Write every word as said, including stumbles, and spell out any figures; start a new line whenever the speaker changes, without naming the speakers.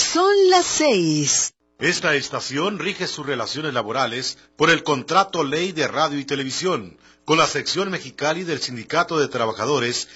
Son las seis.
Esta estación rige sus relaciones laborales por el Contrato Ley de Radio y Televisión, con la sección Mexicali del Sindicato de Trabajadores